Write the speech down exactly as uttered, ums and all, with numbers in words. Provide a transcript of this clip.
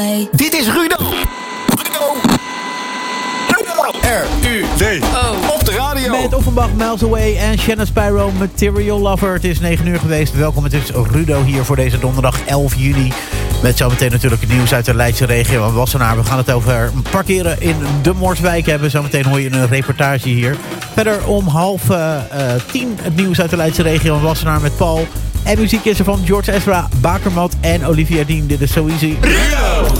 Hey. Dit is Rudo. Rudo. R U D O. Op de radio. Met Offenbach, Miles Away en Shannon Spyro, Material Lover. Het is negen uur geweest. Welkom, het is Rudo hier voor deze donderdag elf juli. Met zometeen natuurlijk het nieuws uit de Leidse regio en Wassenaar. We gaan het over parkeren in de Moordwijk hebben. Zometeen hoor je een reportage hier. Verder om half uh, uh, tien het nieuws uit de Leidse regio en Wassenaar met Paul. En muziek is er van George Ezra, Bakermat en Olivia Dean. Dit is So Easy. Rudo.